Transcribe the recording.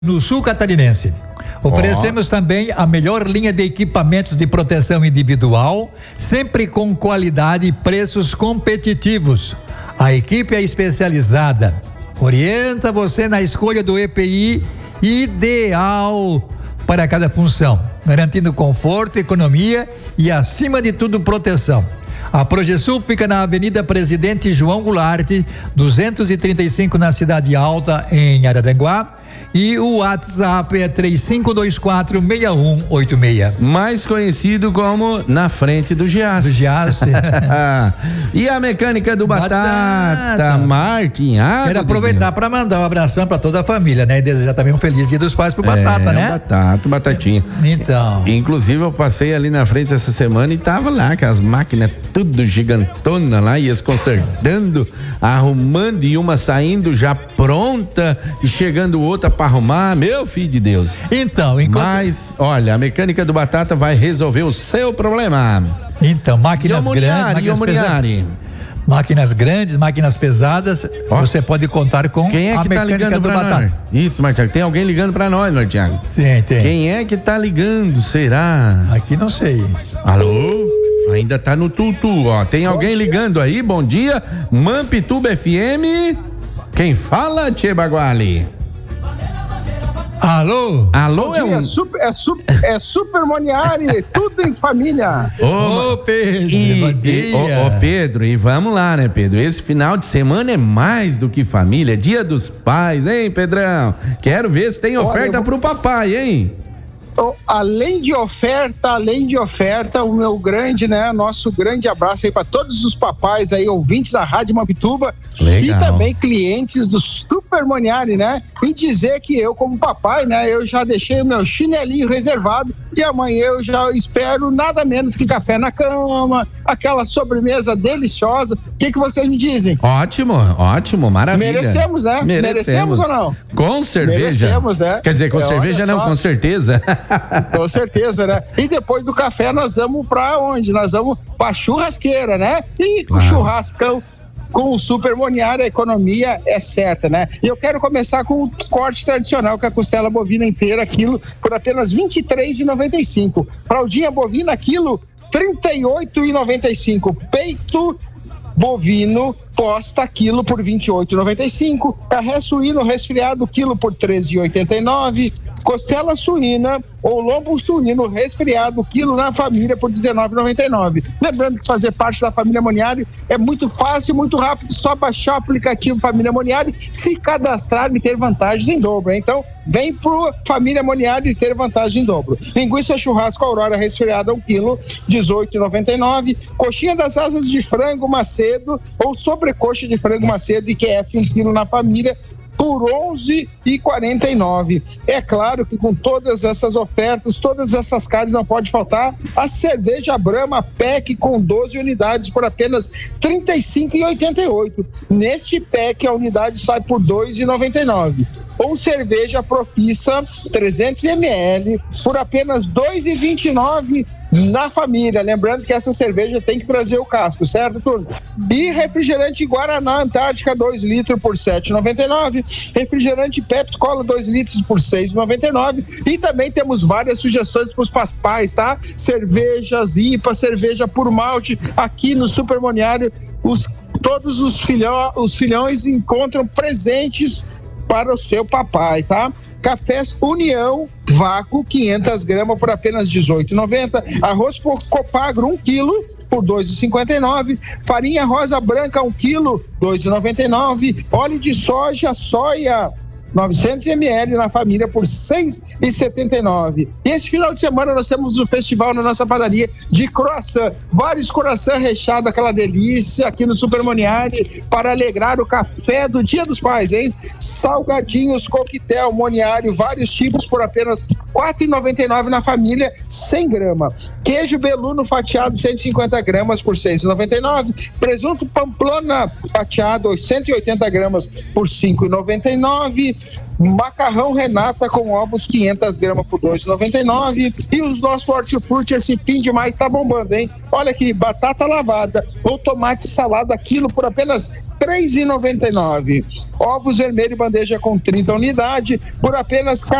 no sul catarinense. Oferecemos também a melhor linha de equipamentos de proteção individual, sempre com qualidade e preços competitivos. A equipe é especializada, orienta você na escolha do EPI ideal para cada função, garantindo conforto, economia e, acima de tudo, proteção. A Progesul fica na Avenida Presidente João Goulart, 235, na Cidade Alta, em Araranguá. E o WhatsApp é 3524-6186. Mais conhecido como Na Frente do Giasse. Do Giasse. E a mecânica do Batata, Martin. Quero aproveitar para mandar um abração para toda a família, né? E desejar também um feliz Dia dos Pais pro Batata, né? Batatinha. Então. Inclusive eu passei ali na frente essa semana e tava lá com as máquinas tudo gigantona lá, ias consertando, arrumando, e uma saindo já pronta e chegando outra para arrumar, meu filho de Deus. Então, mas, olha, a mecânica do Batata vai resolver o seu problema. Então, máquinas grandes, máquinas pesadas, você pode contar com quem é que tá ligando pra Batata. Nós? Isso, Martiago, tem alguém ligando pra nós, Martiago? Tem. Quem é que tá ligando, será? Aqui não sei. Alô? Ainda tá no tutu, ó. Tem alguém ligando aí? Bom dia, Mampituba FM. Quem fala, Tchê Baguali? Alô? Bom dia, é Super Moniari, tudo em família. Ô, Pedro, Pedro, e vamos lá, né, Pedro? Esse final de semana é mais do que família, Dia dos Pais, hein, Pedrão? Quero ver se tem oferta pro papai, hein? Além de oferta, o meu grande, né, nosso grande abraço aí para todos os papais aí, ouvintes da Rádio Mampituba. Legal. E também clientes do Super Moniari, né? E dizer que eu, como papai, né, eu já deixei o meu chinelinho reservado e amanhã eu já espero nada menos que café na cama, aquela sobremesa deliciosa. O que vocês me dizem? Ótimo, maravilha. Merecemos, né? Merecemos ou não? Com cerveja. Merecemos, né? Quer dizer, com cerveja não, com certeza. Com certeza, né? E depois do café nós vamos pra onde? Nós vamos pra churrasqueira, né? E com churrascão com o Super Moniari, a economia é certa, né? E eu quero começar com o corte tradicional, que é a costela bovina inteira, quilo, por apenas R$ 23,95. Fraldinha bovina, quilo, R$ 38,95. Peito bovino posta, quilo, por R$ 28,95. Carré suíno resfriado, quilo, por R$ 13,89. Costela suína ou lombo suíno resfriado, quilo, na família, por R$ 19,99. Lembrando que fazer parte da família Moniari é muito fácil, muito rápido, só baixar o aplicativo Família Moniari, se cadastrar e ter vantagens em dobro. Então, vem pro Família Moniari e ter vantagem em dobro. Linguiça churrasco Aurora resfriada, 1 quilo, R$ 18,99. Coxinha das asas de frango Macedo ou sobrecoxa de frango Macedo e QF, 1 quilo, na família, por R$ 11,49. É claro que com todas essas ofertas, todas essas carnes, não pode faltar a cerveja Brahma Pack com 12 unidades por apenas R$ 35,88. Neste pack a unidade sai por R$ 2,99. Ou cerveja Propissa 300 ml por apenas R$ 2,29 na família. Lembrando que essa cerveja tem que trazer o casco, certo, turma? E refrigerante Guaraná Antártica 2 litros por R$ 7,99. Refrigerante Pepsi Cola 2 litros por R$ 6,99. E também temos várias sugestões para os papais, tá? Cervejas IPA, cerveja por malte, aqui no Super Moniari. Todos os filhões encontram presentes para o seu papai, tá? Cafés União Vácuo 500 gramas por apenas R$ 18,90. Arroz por Copagro 1 quilo por R$ 2,59. Farinha rosa branca 1 quilo, R$ 2,99. Óleo de soja soia 900 ml na família por R$ 6,79. E esse final de semana nós temos o festival na nossa padaria de croissant. Vários croissant recheados, aquela delícia aqui no Super Moniari, para alegrar o café do Dia dos Pais, hein? Salgadinhos, coquetel, Moniari, vários tipos por apenas R$ 4,99 na família, 100 gramas. Queijo beluno fatiado 150 gramas por R$ 6,99. Presunto Pamplona fatiado 180 gramas por R$ 5,99. Macarrão Renata com ovos 500 gramas por R$ 2,99. E os nossos hortifruti, esse fim de mais tá bombando, hein? Olha aqui, batata lavada ou tomate salada quilo por apenas R$ 3,99. Ovos vermelhos bandeja com 30 unidades por apenas R$